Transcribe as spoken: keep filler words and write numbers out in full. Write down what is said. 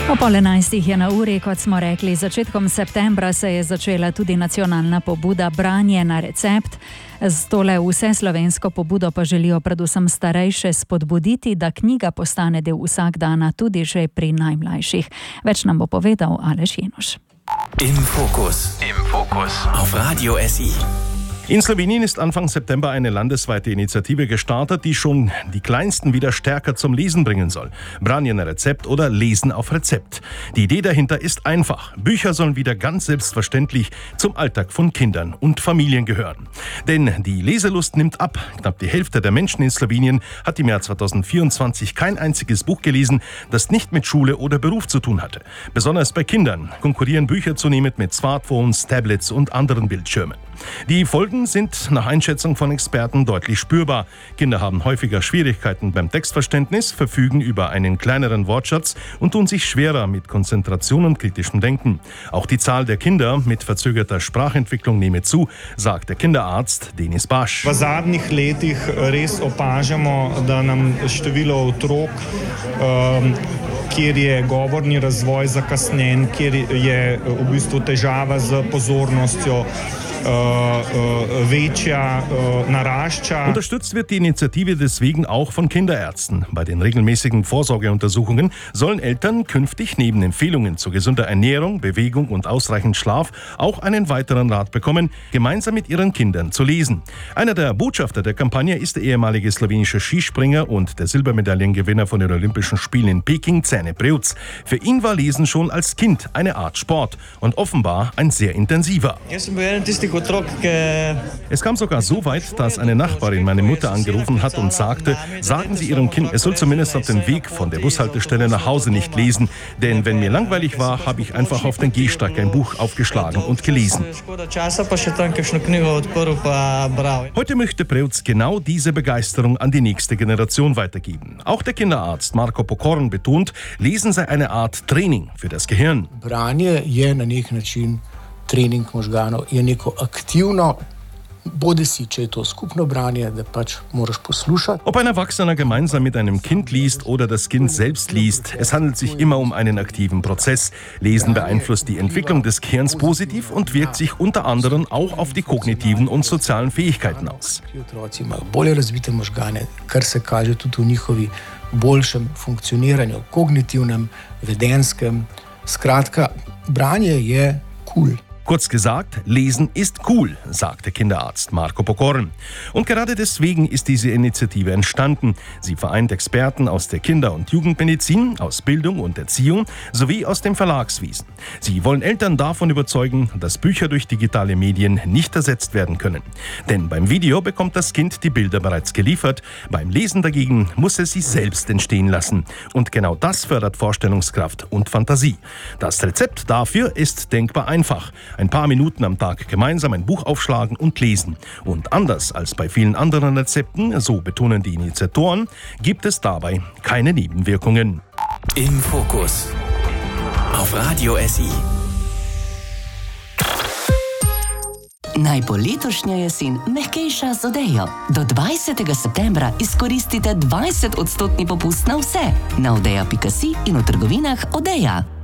O pol enajstih je na uri, kot smo rekli, začetkom septembra se je začela tudi nacionalna pobuda Branje na recept. Z tole vseslovensko pobudo pa želijo predvsem starejše spodbuditi, da knjiga postane del vsakdana tudi že pri najmlajših. Več nam bo povedal Aleš Jenoš. Im Fokus. Im Fokus. Auf Radio S I. In Slowenien ist Anfang September eine landesweite Initiative gestartet, die schon die Kleinsten wieder stärker zum Lesen bringen soll. Branje na Rezept oder Lesen auf Rezept. Die Idee dahinter ist einfach. Bücher sollen wieder ganz selbstverständlich zum Alltag von Kindern und Familien gehören. Denn die Leselust nimmt ab. Knapp die Hälfte der Menschen in Slowenien hat im Jahr zweitausendvierundzwanzig kein einziges Buch gelesen, das nicht mit Schule oder Beruf zu tun hatte. Besonders bei Kindern konkurrieren Bücher zunehmend mit Smartphones, Tablets und anderen Bildschirmen. Die Folgen sind nach Einschätzung von Experten deutlich spürbar. Kinder haben häufiger Schwierigkeiten beim Textverständnis, verfügen über einen kleineren Wortschatz und tun sich schwerer mit Konzentration und kritischem Denken. Auch die Zahl der Kinder mit verzögerter Sprachentwicklung nehme zu, sagt der Kinderarzt Denis Baš. V zadnjih letih res opažamo, da nam število otrok, kjer je govorni razvoj zakasnjen, kjer je v bistvu težava z pozornostjo, Večja, narašča. Unterstützt wird die Initiative deswegen auch von Kinderärzten. Bei den regelmäßigen Vorsorgeuntersuchungen sollen Eltern künftig neben Empfehlungen zu gesunder Ernährung, Bewegung und ausreichend Schlaf auch einen weiteren Rat bekommen, gemeinsam mit ihren Kindern zu lesen. Einer der Botschafter der Kampagne ist der ehemalige slowenische Skispringer und der Silbermedaillengewinner von den Olympischen Spielen in Peking, Cene Preutz. Für ihn war Lesen schon als Kind eine Art Sport und offenbar ein sehr intensiver. Es kam sogar so weit, dass eine Nachbarin meine Mutter angerufen hat und sagte, sagen Sie Ihrem Kind, es soll zumindest auf dem Weg von der Bushaltestelle nach Hause nicht lesen, denn wenn mir langweilig war, habe ich einfach auf den Gehsteig ein Buch aufgeschlagen und gelesen. Heute möchte Preutz genau diese Begeisterung an die nächste Generation weitergeben. Auch der Kinderarzt Marko Pokorn betont, Lesen sei eine Art Training für das Gehirn. Branje je na nek način trening možganov, je neko aktivno, bodisi, če je to skupno branje, da pač moraš poslušati. Ob ein Erwachsener gemeinsam mit einem Kind liest oder das Kind selbst liest, es handelt sich immer um einen aktiven Prozess. Lesen beeinflusst die Entwicklung des Gehirns positiv und wirkt sich unter anderem auch auf die kognitiven und sozialen Fähigkeiten aus. Otroci imajo bolje razvite možgane, kar se kaže tudi v njihovi boljšem funkcioniranju, kognitivnem, vedenskem. Skratka, branje je cool. Kurz gesagt, Lesen ist cool, sagt der Kinderarzt Marko Pokorn. Und gerade deswegen ist diese Initiative entstanden. Sie vereint Experten aus der Kinder- und Jugendmedizin, aus Bildung und Erziehung sowie aus dem Verlagswesen. Sie wollen Eltern davon überzeugen, dass Bücher durch digitale Medien nicht ersetzt werden können. Denn beim Video bekommt das Kind die Bilder bereits geliefert, beim Lesen dagegen muss es sie selbst entstehen lassen. Und genau das fördert Vorstellungskraft und Fantasie. Das Rezept dafür ist denkbar einfach. Ein paar Minuten am Tag gemeinsam ein Buch aufschlagen und lesen. Und anders als bei vielen anderen Rezepten, so betonen die Initiatoren, gibt es dabei keine Nebenwirkungen. Im Fokus. Auf Radio S I. Naj bo letošnja jesen mehkejša z Odejo. Do dvajsetega septembra izkoristite dvajset odstotni popust na vse. Na odeja pika si in v trgovinah Odeja.